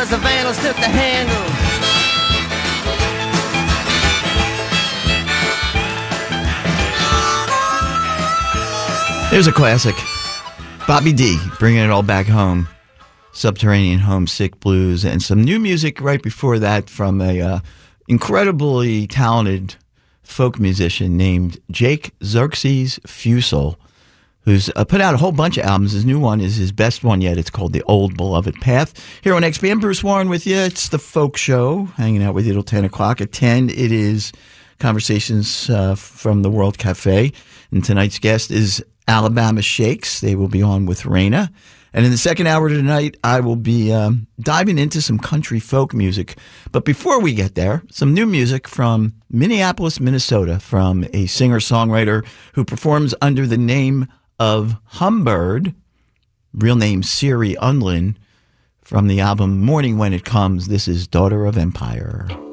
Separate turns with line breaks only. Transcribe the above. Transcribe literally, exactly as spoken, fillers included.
as the vandals took the handle.
There's a classic. Bobby D, bringing it all back home. Subterranean Homesick Blues, and some new music right before that from a uh, incredibly talented folk musician named Jake Xerxes Fusel, who's uh, put out a whole bunch of albums. His new one is his best one yet. It's called The Old Beloved Path. Here on X B M, Bruce Warren with you. It's the Folk Show, hanging out with you till ten o'clock. At ten, it is Conversations uh, from the World Cafe, and tonight's guest is Alabama Shakes. They will be on with Raina. And in the second hour tonight, I will be um, diving into some country folk music. But before we get there, some new music from Minneapolis, Minnesota, from a singer-songwriter who performs under the name of Humbird, real name Siri Unlin, from the album Morning When It Comes. This is Daughter of Empire.